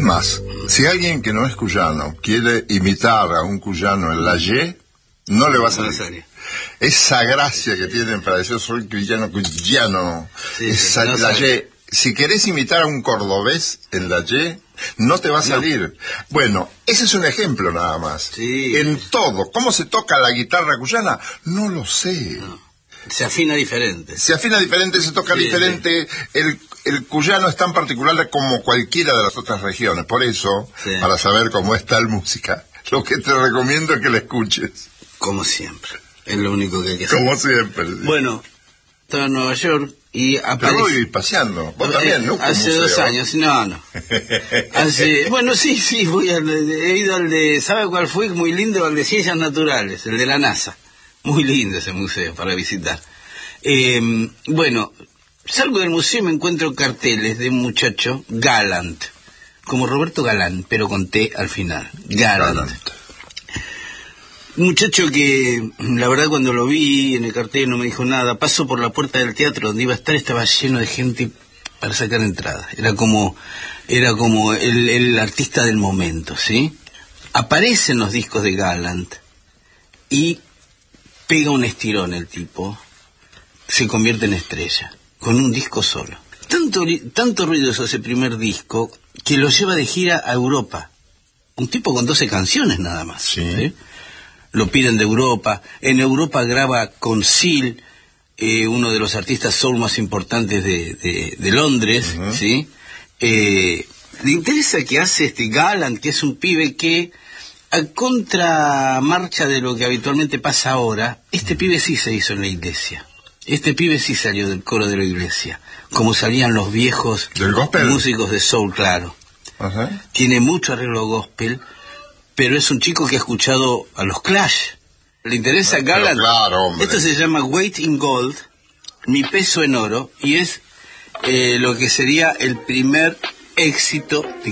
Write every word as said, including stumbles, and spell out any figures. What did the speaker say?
más, si alguien que no es cuyano quiere imitar a un cuyano en la Y, no le va a salir. Esa gracia que tienen para decir soy cuyano, cuyano, sí, esa, no la Y. Si querés imitar a un cordobés en la Y, no te va a salir. No. Bueno, ese es un ejemplo nada más. Sí. En todo, ¿cómo se toca la guitarra cuyana? No lo sé. No. Se afina diferente. Se afina diferente, se toca sí, diferente. Sí. El, el cuyano es tan particular como cualquiera de las otras regiones. Por eso, sí. para saber cómo es tal música, lo que te recomiendo es que la escuches. Como siempre. Es lo único que hay que hacer. Como siempre. Sí. Bueno, estaba en Nueva York y aparece... Pero voy paseando. Vos también, ¿no? Hace museo. dos años. No, no. Hace... Bueno, sí, sí. Voy al de... He ido al de... ¿Sabe cuál fue? Muy lindo, al de Ciencias Naturales, el de la NASA. Muy lindo ese museo para visitar. Eh, bueno, salgo del museo y me encuentro carteles de un muchacho, Galant, como Roberto Galán, pero con T al final. Galant. Galant. Un muchacho que, la verdad, cuando lo vi en el cartel no me dijo nada. Paso por la puerta del teatro donde iba a estar, estaba lleno de gente para sacar entradas. Era como, era como el, el artista del momento, ¿sí? Aparecen los discos de Galant y pega un estirón el tipo, se convierte en estrella, con un disco solo. Tanto, tanto ruido es ese primer disco que lo lleva de gira a Europa. Un tipo con doce canciones nada más. Sí. ¿Sí? Lo piden de Europa. En Europa graba con Seal, eh, uno de los artistas soul más importantes de, de, de Londres. Uh-huh. ¿Sí? Eh, le interesa que hace este Galant, que es un pibe que, a contramarcha de lo que habitualmente pasa ahora, este pibe sí se hizo en la iglesia. Este pibe sí salió del coro de la iglesia, como salían los viejos músicos de soul, claro. Uh-huh. Tiene mucho arreglo gospel, pero es un chico que ha escuchado a los Clash. ¿Le interesa Galant? Claro, esto se llama Weight in Gold, Mi peso en oro, y es eh, lo que sería el primer éxito